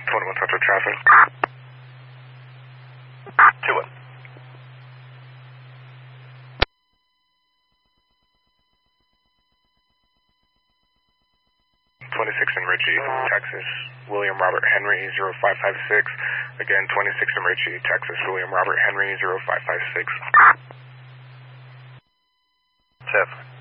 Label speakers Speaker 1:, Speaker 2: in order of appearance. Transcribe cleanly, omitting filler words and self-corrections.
Speaker 1: 21 Central traffic.
Speaker 2: 2-1.
Speaker 1: 26 in Ritchie, Texas, William Robert Henry 0556. Again, 26 in Ritchie, Texas, William Robert Henry 0556.
Speaker 2: 7.